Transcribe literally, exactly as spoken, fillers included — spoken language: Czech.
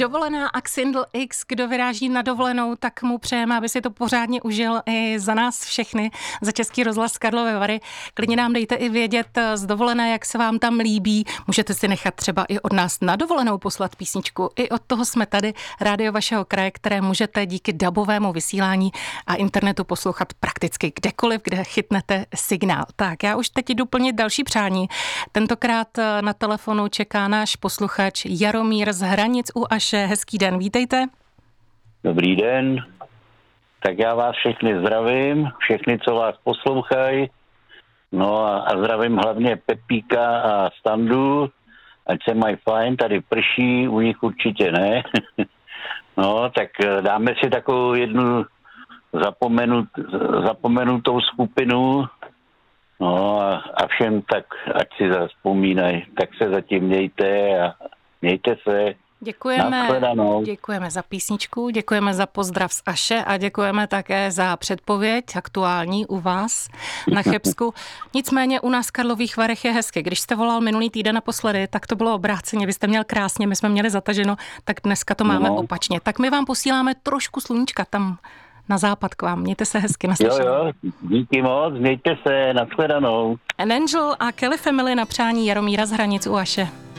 Dovolená Axindl X, kdo vyráží na dovolenou, tak mu přejeme, aby si to pořádně užil i za nás všechny, za Český rozhlas Karlovy Vary. Klidně nám dejte i vědět z dovolené, jak se vám tam líbí. Můžete si nechat třeba i od nás na dovolenou poslat písničku. I od toho jsme tady, rádio vašeho kraje, které můžete díky dabovému vysílání a internetu poslouchat prakticky kdekoliv, kde chytnete signál. Tak, já už teď jdu plnit další přání. Tentokrát na telefonu čeká náš posluchač Jaromír z Hranic u Aše. Hezký den, vítejte. Dobrý den. Tak já vás všechny zdravím, všechny, co vás poslouchají. No a, a zdravím hlavně Pepíka a Standu, ať se mají fajn, tady prší, u nich určitě ne. No, tak dáme si takovou jednu zapomenut, zapomenutou skupinu. No a, a všem tak, ať si zavzpomínají, tak se zatím mějte a mějte se. Děkujeme, děkujeme za písničku, děkujeme za pozdrav z Aše a děkujeme také za předpověď aktuální u vás na Chebsku. Nicméně u nás v Karlových Varech je hezky. Když jste volal minulý týden naposledy, tak to bylo obráceně. Vy jste měl krásně, my jsme měli zataženo, tak dneska to máme no. opačně. Tak my vám posíláme trošku sluníčka tam na západ k vám. Mějte se hezky, naslyšenou. Jo, jo, díky moc, mějte se, nashledanou. An Angel a Kelly Family na přání Jaromíra z Hranic u Aše.